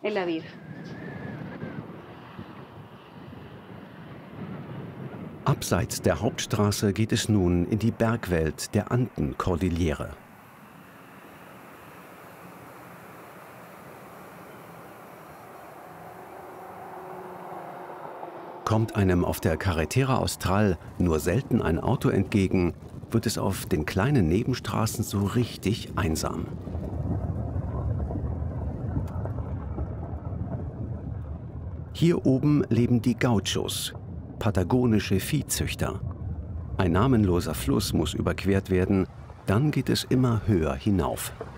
en la vida. Abseits der Hauptstraße geht es nun in die Bergwelt der Andenkordillere. Kommt einem auf der Carretera Austral nur selten ein Auto entgegen, wird es auf den kleinen Nebenstraßen so richtig einsam. Hier oben leben die Gauchos, patagonische Viehzüchter. Ein namenloser Fluss muss überquert werden, dann geht es immer höher hinauf.